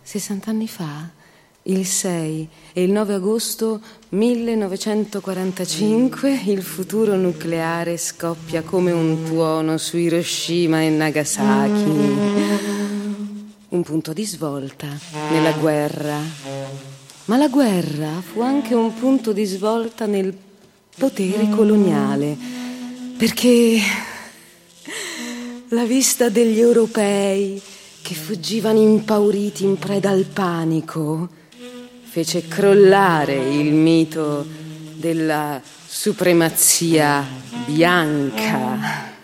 60 anni fa, il 6 e il 9 agosto 1945, il futuro nucleare scoppia come un tuono su Hiroshima e Nagasaki. Un punto di svolta nella guerra. Ma la guerra fu anche un punto di svolta nel potere coloniale, perché la vista degli europei che fuggivano impauriti in preda al panico fece crollare il mito della supremazia bianca.